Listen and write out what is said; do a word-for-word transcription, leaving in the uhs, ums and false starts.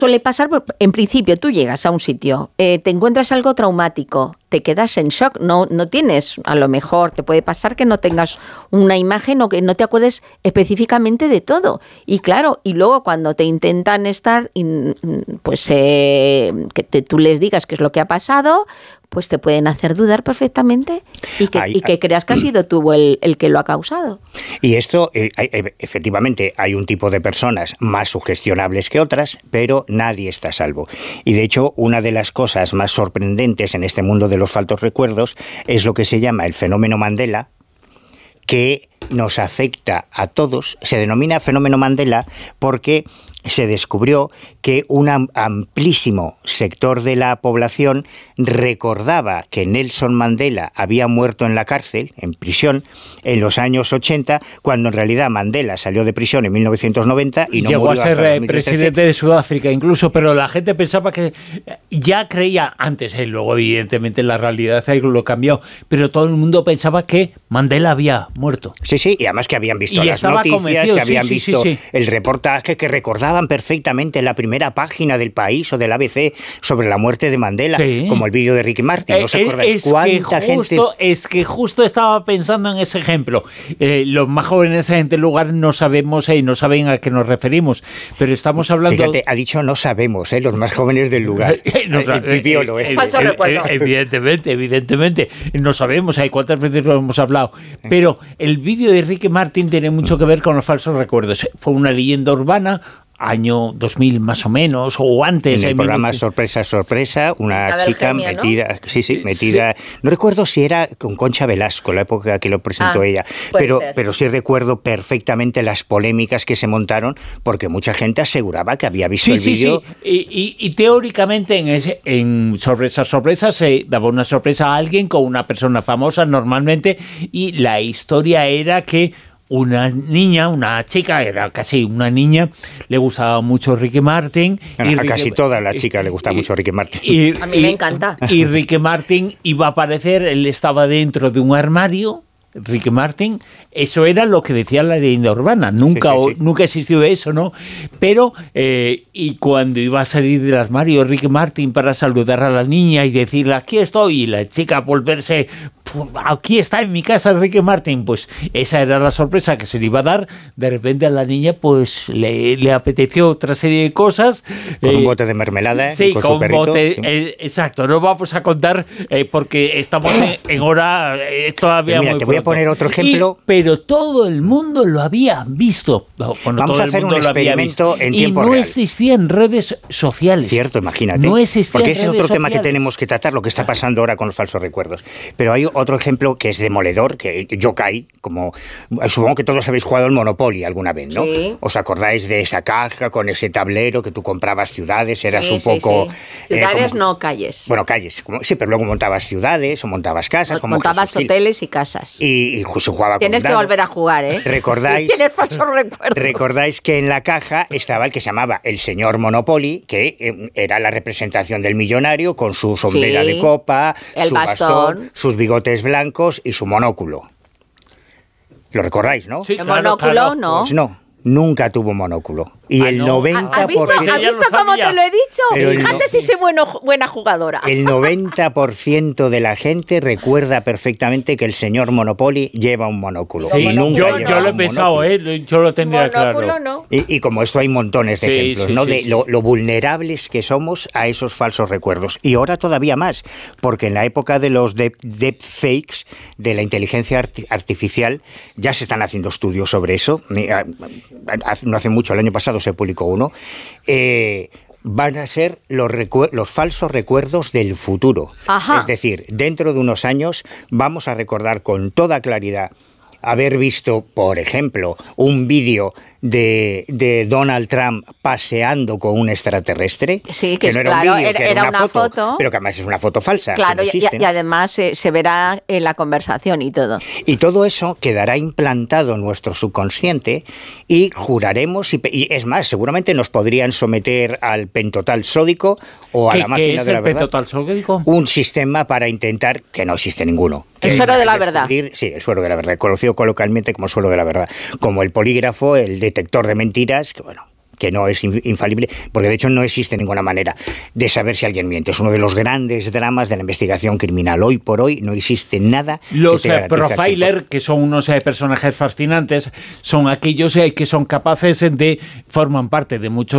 Suele pasar, en principio, tú llegas a un sitio, eh, te encuentras algo traumático, te quedas en shock, no, no tienes, a lo mejor te puede pasar que no tengas una imagen o que no te acuerdes específicamente de todo. Y claro, y luego cuando te intentan estar, pues eh, que te, tú les digas qué es lo que ha pasado, pues te pueden hacer dudar perfectamente y que, hay, y que creas que has sido tú el, el que lo ha causado. Y esto, eh, efectivamente, hay un tipo de personas más sugestionables que otras, pero nadie está a salvo. Y de hecho, una de las cosas más sorprendentes en este mundo de los falsos recuerdos es lo que se llama el fenómeno Mandela, que nos afecta a todos. Se denomina fenómeno Mandela porque se descubrió que un amplísimo sector de la población recordaba que Nelson Mandela había muerto en la cárcel, en prisión, en los años ochenta, cuando en realidad Mandela salió de prisión en mil novecientos noventa y no llegó murió a ser hasta presidente de Sudáfrica incluso, pero la gente pensaba que ya creía antes, eh, luego evidentemente la realidad lo cambió, pero todo el mundo pensaba que Mandela había muerto. Sí, sí, y además que habían visto y las noticias, que habían sí, sí, visto sí, sí. el reportaje, que recordaban perfectamente la primera página del País o del A B C sobre la muerte de Mandela, sí. como el vídeo de Ricky Martin. ¿No os acordáis? Es ¿Cuánta que justo, gente? Es que justo estaba pensando en ese ejemplo. Eh, los más jóvenes en este lugar no sabemos y eh, no saben a qué nos referimos, pero estamos hablando... Fíjate, ha dicho no sabemos, eh, los más jóvenes del lugar. no, el pipío lo es. Falso recuerdo. Evidentemente, evidentemente. No sabemos eh, cuántas veces lo hemos hablado. Pero el vídeo de Ricky Martin tiene mucho que ver con los falsos recuerdos. Fue una leyenda urbana, año dos mil más o menos, o antes. En el programa mil... Sorpresa, Sorpresa, una Isabel chica Gemio, metida, ¿no? sí, sí, metida, sí. No recuerdo si era con Concha Velasco, la época que lo presentó ah, ella, pero, pero sí recuerdo perfectamente las polémicas que se montaron, porque mucha gente aseguraba que había visto sí, el sí, vídeo. Sí. Y, y, y teóricamente en, ese, en Sorpresa, Sorpresa se daba una sorpresa a alguien con una persona famosa normalmente, y la historia era que una niña, una chica, era casi una niña, le gustaba mucho Ricky Martin. Bueno, y a Ricky, casi todas las chicas le gusta y, mucho Ricky Martin. Y, a mí me encanta. Y Ricky Martin iba a aparecer, él estaba dentro de un armario, Ricky Martin, eso era lo que decía la leyenda urbana, nunca, sí, sí, sí. nunca existió eso, ¿no? Pero, eh, y cuando iba a salir del armario Ricky Martin para saludar a la niña y decirle, aquí estoy, y la chica volverse, aquí está en mi casa Ricky Martin, pues esa era la sorpresa que se le iba a dar. De repente a la niña pues le, le apeteció otra serie de cosas. Con eh, un bote de mermelada, sí, con, con su perrito. Bote, sí. eh, exacto, no vamos a contar eh, porque estamos en, en hora eh, todavía mira, muy te voy a poner otro ejemplo. Y, pero todo el mundo lo había visto. Bueno, vamos todo a hacer el mundo un experimento en tiempo real. Y no real. existían redes sociales. Cierto, imagínate. No existían Porque ese es otro sociales. tema que tenemos que tratar, lo que está pasando ahora con los falsos recuerdos. Pero hay otro ejemplo que es demoledor, que yo caí, como supongo que todos habéis jugado al Monopoly alguna vez, ¿no? Sí. ¿Os acordáis de esa caja con ese tablero que tú comprabas ciudades? Eras sí, un sí, poco... Sí. Ciudades, eh, como, no calles. Bueno, calles, como, sí, pero luego montabas ciudades o montabas casas. Como montabas hoteles y casas. Y, y se jugaba Tienes con que dado. volver a jugar, ¿eh? ¿Recordáis? Tienes falsos recuerdos. ¿Recordáis que en la caja estaba el que se llamaba el señor Monopoly, que eh, era la representación del millonario con su sombrera sí, de copa, el su bastón. bastón, sus bigotes blancos y su monóculo? ¿Lo recordáis, no? Sí, el claro, monóculo, claro. no. Pues no, nunca tuvo monóculo. Y ah, el no. noventa por ciento... ¿Has visto, ¿has visto cómo te lo he dicho? Pero Fíjate no, si soy bueno, buena jugadora. El noventa por ciento de la gente recuerda perfectamente que el señor Monopoly lleva un monóculo. Sí, y nunca yo, lleva yo lo he un pensado, monóculo. ¿eh? Yo lo tendría monóculo, claro. No. Y, y como esto hay montones de sí, ejemplos, sí, ¿no? Sí, de sí. Lo, lo vulnerables que somos a esos falsos recuerdos. Y ahora todavía más, porque en la época de los deepfakes, de la inteligencia arti- artificial, ya se están haciendo estudios sobre eso. No hace mucho, el año pasado se publicó uno. Eh, van a ser los, recu- los falsos recuerdos del futuro. Ajá. Es decir, dentro de unos años vamos a recordar con toda claridad haber visto, por ejemplo, un vídeo de, de Donald Trump paseando con un extraterrestre. Sí, que, que no era claro, un vídeo, era, que era, era una, una foto, foto, pero que además es una foto falsa. Claro, que no existe, y, ¿no? y además se, se verá en la conversación y todo. Y todo eso quedará implantado en nuestro subconsciente y juraremos, y, y es más, seguramente nos podrían someter al pentotal sódico o a la máquina ¿Qué es de la el verdad. pentotal sódico? Un sistema para intentar, que no existe ninguno. El suero de la verdad. Sí, el suero de la verdad, conocido coloquialmente como suero de la verdad. Como el polígrafo, el detector de mentiras, que bueno, que no es infalible, porque de hecho no existe ninguna manera de saber si alguien miente. Es uno de los grandes dramas de la investigación criminal. Hoy por hoy no existe nada. Los eh, profiler, que son unos eh, personajes fascinantes, son aquellos eh, que son capaces de, forman parte de muchos